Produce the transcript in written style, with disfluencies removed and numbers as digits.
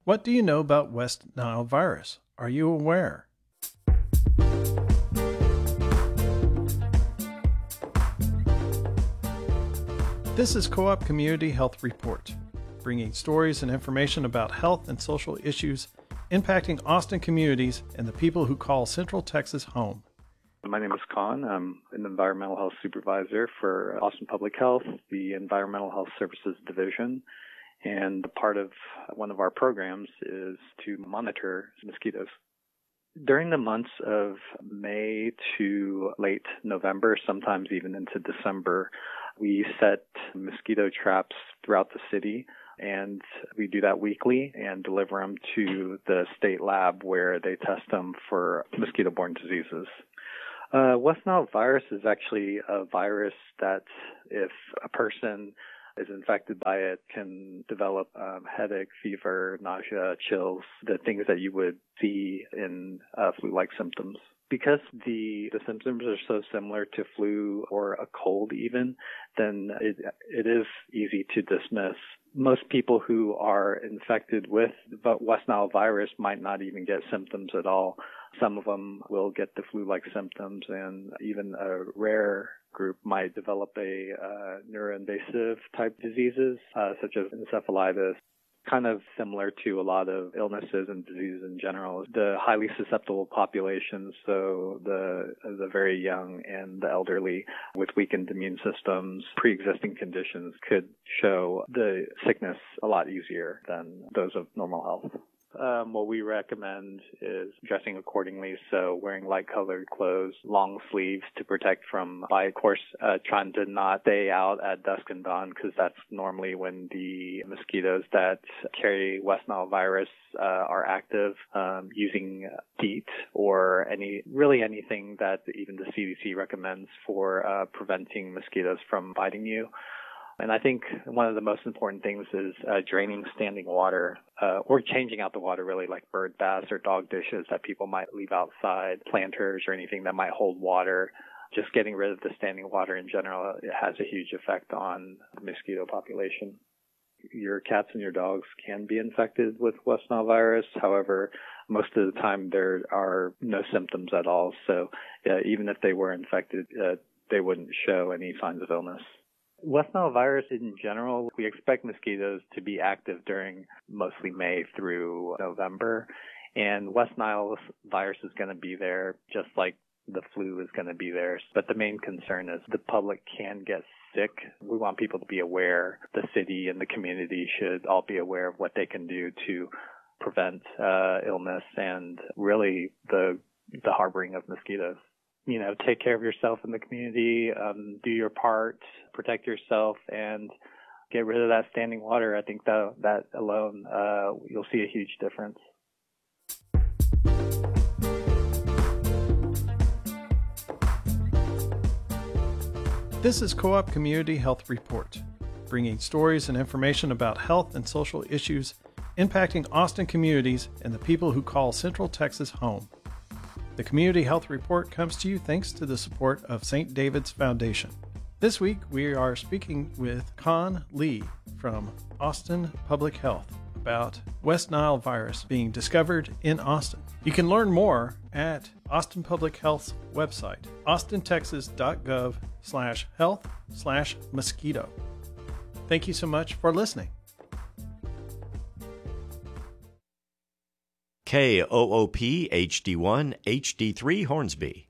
What do you know about West Nile virus? Are you aware? This is Co-op Community Health Report, bringing stories and information about health and social issues impacting Austin communities and the people who call Central Texas home. My name is Khan. I'm an environmental health supervisor for Austin Public Health, the Environmental Health Services Division, and part of one of our programs is to monitor mosquitoes. During the months of May to late November, sometimes even into December, we set mosquito traps throughout the city, and we do that weekly and deliver them to the state lab where they test them for mosquito-borne diseases. West Nile virus is actually a virus that if a person is infected by it can develop headache, fever, nausea, chills, the things that you would see in flu-like symptoms. Because the symptoms are so similar to flu or a cold even, then it is easy to dismiss. Most people who are infected with West Nile virus might not even get symptoms at all. Some of them will get the flu-like symptoms, and even a rare group might develop a neuroinvasive type diseases, such as encephalitis. Kind of similar to a lot of illnesses and diseases in general. The highly susceptible populations, so the very young and the elderly with weakened immune systems, pre-existing conditions could show the sickness a lot easier than those of normal health. What we recommend is dressing accordingly, so wearing light-colored clothes, long sleeves to protect from, of course, trying to not stay out at dusk and dawn because that's normally when the mosquitoes that carry West Nile virus are active, using DEET or anything that even the CDC recommends for preventing mosquitoes from biting you. And I think one of the most important things is draining standing water or changing out the water, really, like bird baths or dog dishes that people might leave outside, planters or anything that might hold water. Just getting rid of the standing water in general, it has a huge effect on the mosquito population. Your cats and your dogs can be infected with West Nile virus. However, most of the time there are no symptoms at all. So even if they were infected, they wouldn't show any signs of illness. West Nile virus in general, we expect mosquitoes to be active during mostly May through November. And West Nile virus is going to be there just like the flu is going to be there. But the main concern is the public can get sick. We want people to be aware. The city and the community should all be aware of what they can do to prevent illness and really the harboring of mosquitoes. Take care of yourself in the community, do your part, protect yourself, and get rid of that standing water. I think that alone, you'll see a huge difference. This is Co-op Community Health Report, bringing stories and information about health and social issues impacting Austin communities and the people who call Central Texas home. The Community Health Report comes to you thanks to the support of St. David's Foundation. This week, we are speaking with Khan Lee from Austin Public Health about West Nile virus being discovered in Austin. You can learn more at Austin Public Health's website, austintexas.gov/health/mosquito. Thank you so much for listening. KOOP HD1 HD3 Hornsby.